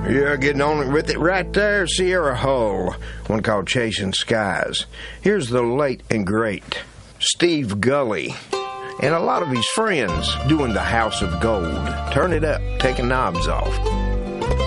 Yeah, getting on with it right there, Sierra Hull, one called Chasing Skies. Here's the late and great Steve Gully and a lot of his friends doing the House of Gold. Turn it up, taking knobs off.